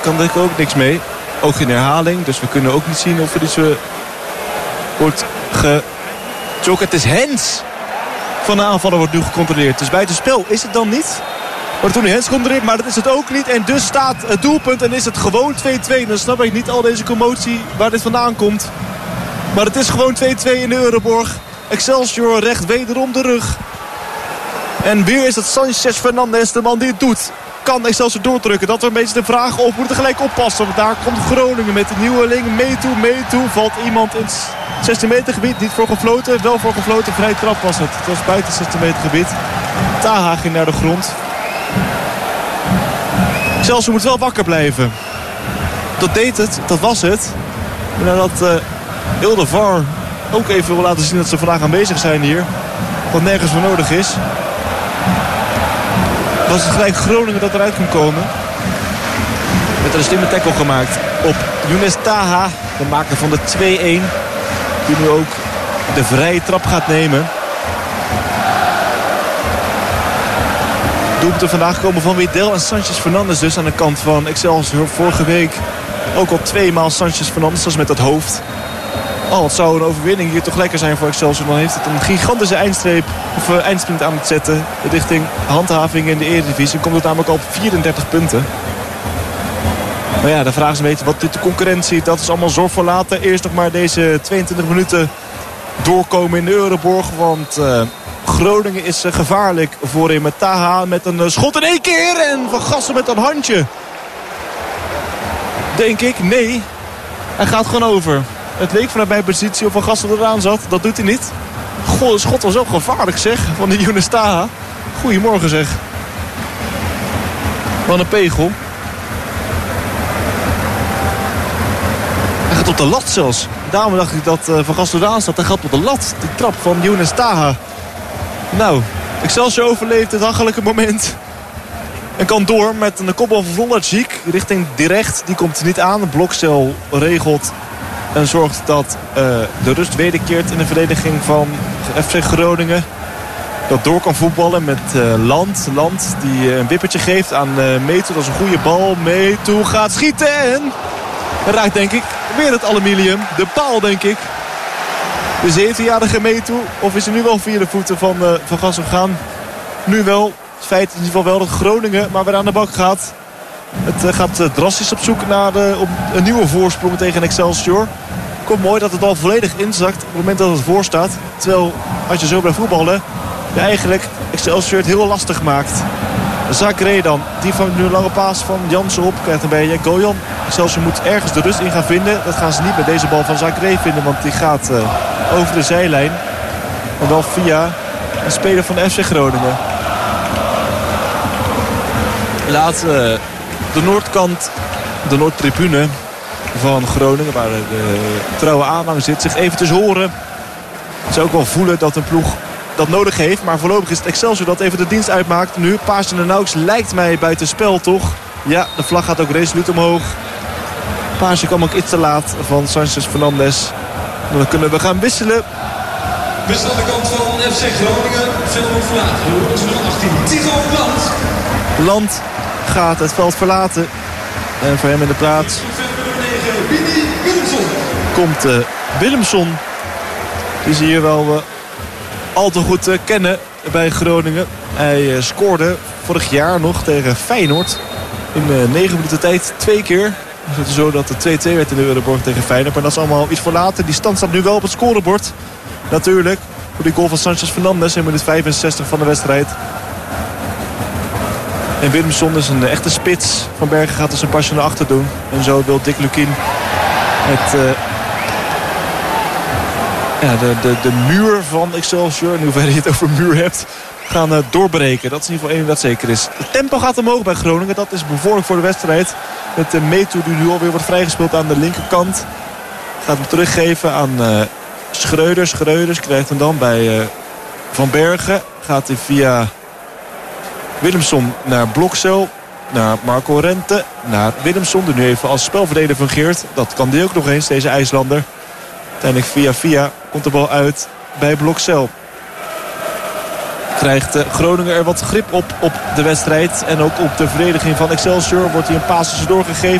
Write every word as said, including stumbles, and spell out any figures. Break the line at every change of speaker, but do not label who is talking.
kan er ook niks mee. Ook geen herhaling, dus we kunnen ook niet zien of er iets uh, wordt gechokt. Het is Hens van de aanvaller wordt nu gecontroleerd. Dus buitenspel is het dan niet. Wordt toen Hens gecontroleerd, maar dat is het ook niet. En dus staat het doelpunt en is het gewoon twee-twee. Dan snap ik niet al deze commotie waar dit vandaan komt. Maar het is gewoon twee-twee in de Euroborg. Excelsior recht wederom de rug. En weer is het Sanchez Fernandes, de man die het doet. Kan Excelsior doordrukken? Dat er een beetje de vraag op. Moet er gelijk oppassen. Want daar komt Groningen met de nieuweling. Meetoe, Meetoe. Valt iemand in het zestien meter gebied. Niet voor gefloten. Wel voor gefloten. Vrij trap was het. Het was buiten het zestien meter gebied. Taha ging naar de grond. Excelsior moet wel wakker blijven. Dat deed het. Dat was het. En nadat uh, Ildevar ook even wil laten zien dat ze vandaag aanwezig zijn hier. Wat nergens voor nodig is. Was het gelijk Groningen dat eruit kon komen. Met een slimme tackle gemaakt op Younes Taha. De maker van de twee-een. Die nu ook de vrije trap gaat nemen. Doelpunten vandaag komen van Widel en Sanchez Fernandes dus aan de kant van Excelsior. Vorige week ook al tweemaal Sanchez Fernandes. Dat is met dat hoofd. Oh, het zou een overwinning hier toch lekker zijn voor Excelsior. Dan heeft het een gigantische eindstreep of uh, eindsprint aan het zetten richting handhaving in de Eredivisie. Dan komt het namelijk al op vierendertig punten. Maar ja, de vraag is een beetje wat doet de concurrentie. Dat is allemaal zorg voor later. Eerst nog maar deze tweeëntwintig minuten doorkomen in de Euroborg. Want uh, Groningen is uh, gevaarlijk voorin met Taha met een uh, schot in één keer. En Van Gassel met een handje. Denk ik, nee. Hij gaat gewoon over. Het leek vanuit mijn positie of Van Gassel eraan zat. Dat doet hij niet. Goh, de schot was ook gevaarlijk zeg. Van de Younes Taha. Goedemorgen zeg. Van een pegel. Hij gaat op de lat zelfs. Daarom dacht ik dat uh, Van Gassel eraan zat. Hij gaat op de lat. Die trap van Younes Taha. Nou, Excelsior overleeft het hachelijke moment. En kan door met een kopbal van Vlodacik richting Direct. Die komt er niet aan. De blokcel regelt en zorgt dat uh, de rust wederkeert in de verdediging van F C Groningen. Dat door kan voetballen met uh, Land. Land die uh, een wippertje geeft aan uh, Meetoe. Dat is een goede bal. Meetoe gaat schieten en raakt denk ik weer het aluminium. De paal denk ik. De zeventienjarige Meetoe. Of is er nu wel via de voeten van uh, Van Gassel gegaan? Nu wel. Het feit is in ieder geval wel dat Groningen maar weer aan de bak gaat. Het uh, gaat uh, drastisch op zoek naar uh, op een nieuwe voorsprong tegen Excelsior. Komt mooi dat het al volledig inzakt op het moment dat het voor staat. Terwijl als je zo blijft voetballen, je eigenlijk Excelsior het heel lastig maakt. Zakré dan, die vangt nu een lange paas van Jansen op. Krijgt een beetje Gojan. Excelsior moet ergens de rust in gaan vinden. Dat gaan ze niet met deze bal van Zakré vinden, want die gaat uh, over de zijlijn. En wel via een speler van F C Groningen. Laat uh, de noordkant, de noordtribune van Groningen, waar de trouwe aanhang zit, zich eventjes horen. Ze ook wel voelen dat een ploeg dat nodig heeft. Maar voorlopig is het Excelsior dat even de dienst uitmaakt. Nu paasje naar Nauks lijkt mij buiten spel toch. Ja, de vlag gaat ook resoluut omhoog. Paasje kwam ook iets te laat van Sanchez Fernandes. Dan kunnen we gaan wisselen.
Wissel aan de kant van F C Groningen. Veel wordt verlaten. Nummer achttien, Tigo Land.
Land gaat het veld verlaten. En voor hem in de plaats komt uh, Willemson. Die ze hier wel uh, al te goed uh, kennen bij Groningen. Hij uh, scoorde vorig jaar nog tegen Feyenoord. In uh, negen minuten tijd twee keer. Het is zo dat het twee-twee werd in de Euroborg tegen Feyenoord. Maar dat is allemaal iets voor later. Die stand staat nu wel op het scorebord. Natuurlijk. Voor die goal van Sanchez Fernandes in minuut vijfenzestig van de wedstrijd. En Willemson is een echte spits. Van Bergen gaat dus een pasje naar achter doen. En zo wil Dick Lukien het, uh, ja, de, de, de muur van Excelsior, in hoeverre je het over muur hebt, gaan uh, doorbreken. Dat is in ieder geval één ding dat zeker is. Het tempo gaat omhoog bij Groningen. Dat is bevorderlijk voor de wedstrijd. Met de Meetoe die nu alweer wordt vrijgespeeld aan de linkerkant. Gaat hem teruggeven aan uh, Schreuder. Schreuders krijgt hem dan bij uh, Van Bergen. Gaat hij via Willemson naar Blokcel. Naar Marco Rente. Naar Willemson, die nu even als spelverdeler fungeert. Dat kan die ook nog eens, deze IJslander. Uiteindelijk via via komt de bal uit bij Blokcel. Krijgt uh, Groningen er wat grip op op de wedstrijd. En ook op de verdediging van Excelsior wordt hij een paas tussendoor gegeven.